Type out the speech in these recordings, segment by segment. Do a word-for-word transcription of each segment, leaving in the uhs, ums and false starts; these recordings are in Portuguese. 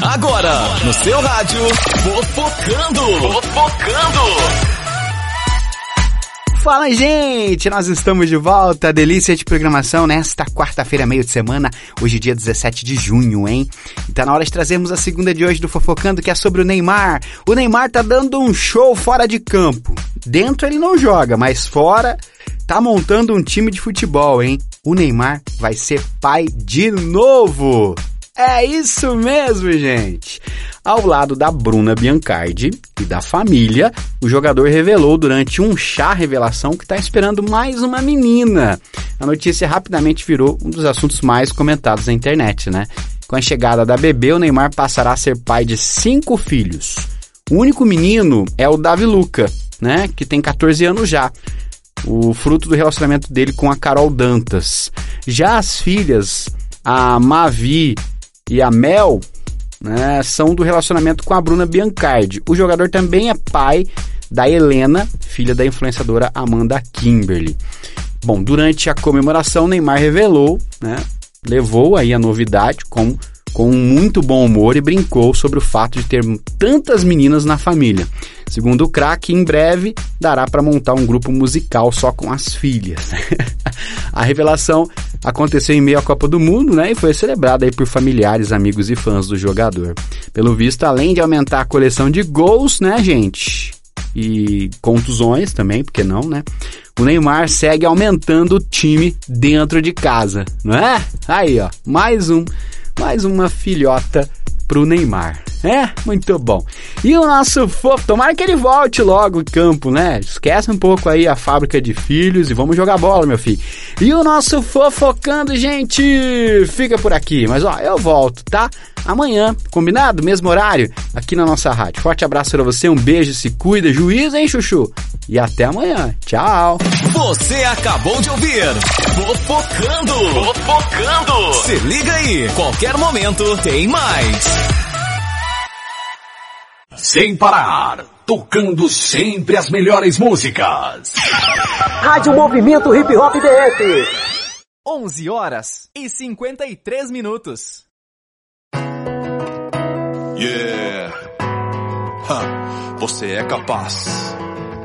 Agora, no seu rádio, Fofocando. Fofocando. Fala, gente! Nós estamos de volta. Delícia de programação nesta quarta-feira, meio de semana. Hoje, dia dezessete de junho, hein? E tá na hora de trazermos a segunda de hoje do Fofocando, que é sobre o Neymar. O Neymar tá dando um show fora de campo. Dentro ele não joga, mas fora tá montando um time de futebol, hein? O Neymar vai ser pai de novo! É isso mesmo, gente! Ao lado da Bruna Biancardi e da família, o jogador revelou durante um chá revelação que está esperando mais uma menina. A notícia rapidamente virou um dos assuntos mais comentados na internet, né? Com a chegada da bebê, o Neymar passará a ser pai de cinco filhos. O único menino é o Davi Luca, né? Que tem catorze anos já. O fruto do relacionamento dele com a Carol Dantas. Já as filhas, a Mavi e a Mel, né, são do relacionamento com a Bruna Biancardi. O jogador também é pai da Helena, filha da influenciadora Amanda Kimberly. Bom, durante a comemoração, Neymar revelou, né, levou aí a novidade com, com muito bom humor e brincou sobre o fato de ter tantas meninas na família. Segundo o craque, em breve dará para montar um grupo musical só com as filhas. A revelação aconteceu em meio à Copa do Mundo, né, e foi celebrada aí por familiares, amigos e fãs do jogador. Pelo visto, além de aumentar a coleção de gols, né, gente, e contusões também, porque não, né, o Neymar segue aumentando o time dentro de casa, não é? Aí, ó, mais um, mais uma filhota pro Neymar. É, muito bom. E o nosso fofo, tomara que ele volte logo em campo, né? Esquece um pouco aí a fábrica de filhos e vamos jogar bola, meu filho. E o nosso Fofocando, gente, fica por aqui. Mas, ó, eu volto, tá? Amanhã, combinado? Mesmo horário, aqui na nossa rádio. Forte abraço pra você, um beijo, se cuida, juízo, hein, chuchu? E até amanhã. Tchau. Você acabou de ouvir Fofocando. Fofocando. Se liga aí, qualquer momento tem mais. Sem parar, tocando sempre as melhores músicas. Rádio Movimento Hip Hop D F. onze horas e cinquenta e três minutos. Yeah. Ha. Você é capaz.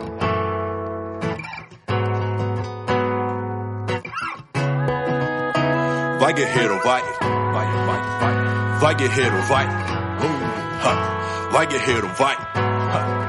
Vai, guerreiro, vai. Vai, vai, vai. Vai, guerreiro, vai. Uh, ha. Vai, guerreiro, vai.